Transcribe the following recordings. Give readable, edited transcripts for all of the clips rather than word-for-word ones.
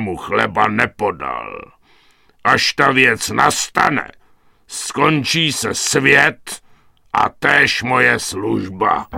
mu chleba nepodal. Až ta věc nastane, skončí se svět a též moje služba.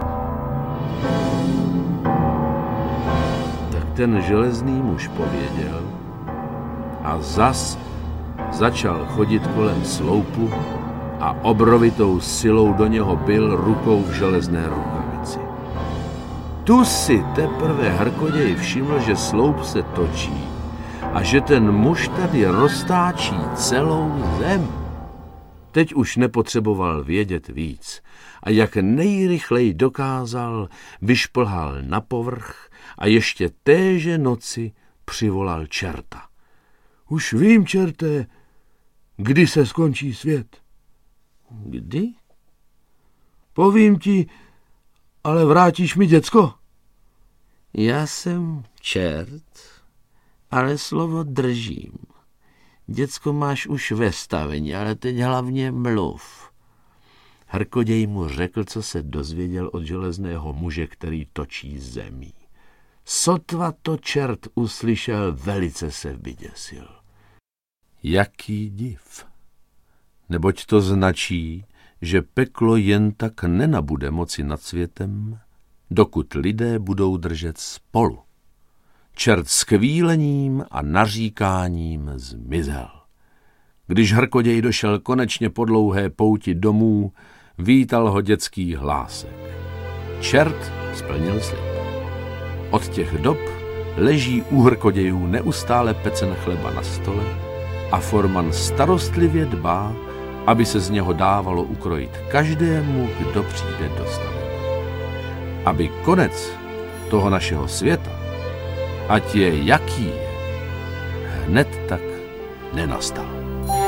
Tak ten železný muž pověděl a zas začal chodit kolem sloupu a obrovitou silou do něho bil rukou v železné rukavici. Tu si teprve Hrkoděj všiml, že sloup se točí a že ten muž tady roztáčí celou zem. Teď už nepotřeboval vědět víc a jak nejrychleji dokázal, vyšplhal na povrch a ještě téže noci přivolal čerta. Už vím, čerte, kdy se skončí svět. Kdy? Povím ti, ale vrátíš mi děcko? Já jsem čert, ale slovo držím. Děcko máš už ve stavení, ale teď hlavně mluv. Hrkoděj mu řekl, co se dozvěděl od železného muže, který točí zemí. Sotva to čert uslyšel, velice se vyděsil. Jaký div! Neboť to značí, že peklo jen tak nenabude moci nad světem, dokud lidé budou držet spolu. Čert s kvílením a naříkáním zmizel. Když Hrkoděj došel konečně po dlouhé pouti domů, vítal ho dětský hlásek. Čert splnil slib. Od těch dob leží u Hrkodějů neustále pecen chleba na stole a forman starostlivě dbá, aby se z něho dávalo ukrojit každému, kdo přijde do stavení. Aby konec toho našeho světa, ať je jaký je, hned tak nenastal.